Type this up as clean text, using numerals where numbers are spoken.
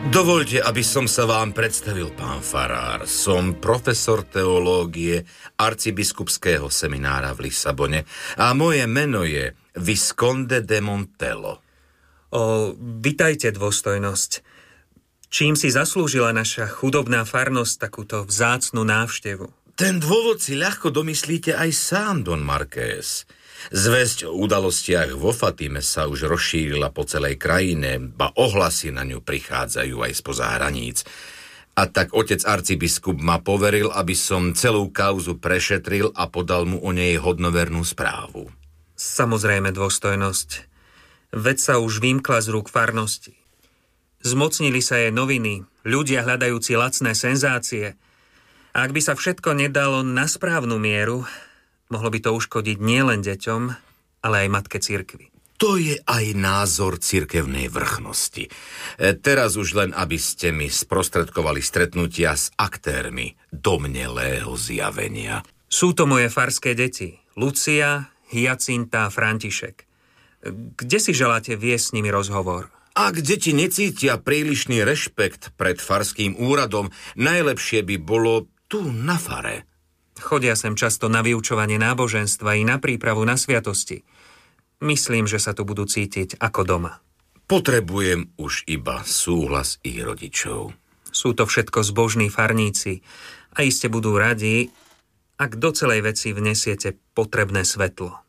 Dovoľte, aby som sa vám predstavil, pán farár. Som profesor teológie arcibiskupského seminára v Lisabone a moje meno je Visconde de Montello. Vitajte, dôstojnosť. Čím si zaslúžila naša chudobná farnosť takúto vzácnu návštevu? Ten dôvod si ľahko domyslíte aj sám, Don Marqués. Zvesť o udalostiach vo Fatime sa už rozšírila po celej krajine, ba ohlasy na ňu prichádzajú aj spoza hraníc. A tak otec arcibiskup ma poveril, aby som celú kauzu prešetril a podal mu o nej hodnovernú správu. Samozrejme, dôstojnosť. Vec sa už vymkla z rúk farnosti. Zmocnili sa jej noviny, ľudia hľadajúci lacné senzácie. A ak by sa všetko nedalo na správnu mieru, mohlo by to uškodiť nielen deťom, ale aj matke cirkvi. To je aj názor cirkevnej vrchnosti. Teraz už len, aby ste mi sprostredkovali stretnutia s aktérmi domnelého zjavenia. Sú to moje farské deti, Lucia, Hyacinta a František. Kde si želáte viesť s nimi rozhovor? Ak deti necítia prílišný rešpekt pred farským úradom, najlepšie by bolo tu na fare. Chodia sem často na vyučovanie náboženstva i na prípravu na sviatosti. Myslím, že sa tu budú cítiť ako doma. Potrebujem už iba súhlas ich rodičov. Sú to všetko zbožní farníci a iste budú radi, ak do celej veci vnesiete potrebné svetlo.